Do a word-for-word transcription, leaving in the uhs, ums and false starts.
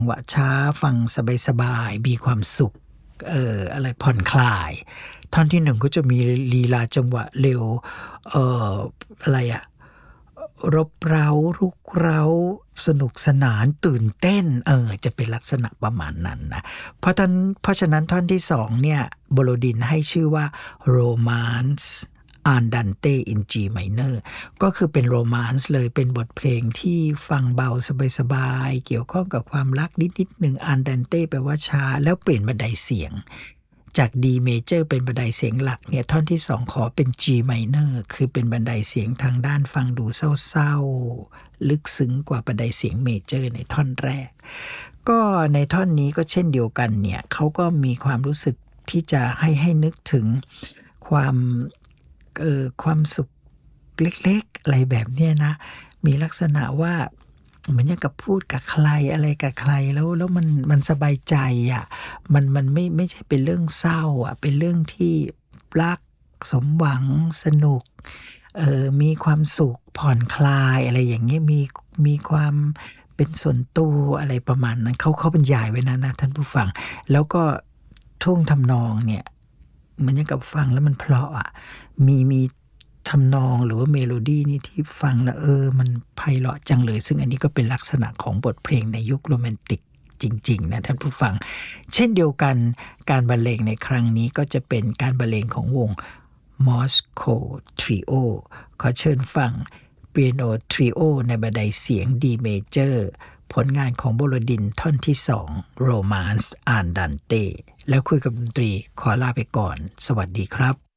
จังหวะช้าฟังสบายๆมีความสุขเอ่ออะไรผ่อนคลายท่อนที่หนึ่งก็จะมีลีลาจังหวะเร็วเอ่ออะไรอะรบเร้ารุกเร้าสนุกสนานตื่นเต้นเออจะเป็นลักษณะประมาณนั้นนะเพราะท่านเพราะฉะนั้นท่อนที่สองเนี่ยโบโลดินให้ชื่อว่า Romance Andante in G minor ก็คือเป็นโรแมนซ์เลยเป็นบทเพลงที่ฟังเบาสบายๆเกี่ยวข้องกับความรักนิดๆหนึ่ง Andante แปลว่าช้าแล้วเปลี่ยนบันไดเสียงจาก D major เป็นบันไดเสียงหลักเนี่ยท่อนที่สองขอเป็น G minor คือเป็นบันไดเสียงทางด้านฟังดูเศร้าๆลึกซึ้งกว่าบันไดเสียงเมเจอร์ในท่อนแรกก็ในท่อนนี้ก็เช่นเดียวกันเนี่ยเขาก็มีความรู้สึกที่จะให้ให้นึกถึงความเอ่อความสุขเล็กๆอะไรแบบเนี้ยนะมีลักษณะว่าเหมือนอย่างกับพูดกับใครอะไรกับใครแล้วแล้วมันมันสบายใจอะมันมันไม่ไม่ใช่เป็นเรื่องเศร้าอะเป็นเรื่องที่รักสมหวังสนุกเอ่อมีความสุขผ่อนคลายอะไรอย่างเงี้ยมีมีความเป็นส่วนตัวอะไรประมาณนั้นเขาเขาบรรยายไว้นะนะท่านผู้ฟังแล้วก็ท่วงทำนองเนี่ยมันอย่างกับฟังแล้วมันเพราะอะมีมีทำนองหรือว่าเมโลดีนี่ที่ฟังแล้วเออมันไพเราะจังเลยซึ่งอันนี้ก็เป็นลักษณะของบทเพลงในยุคโรแมนติกจริงๆนะท่านผู้ฟังเช่นเดียวกันการบรรเลงในครั้งนี้ก็จะเป็นการบรรเลงของวง Moscow Trio ขอเชิญฟังเปียโนทริโอในบันไดเสียง D major ผลงานของโบโลดินท่อนที่สอง Romance Andante แล้วคุยกับดนตรีขอลาไปก่อนสวัสดีครับ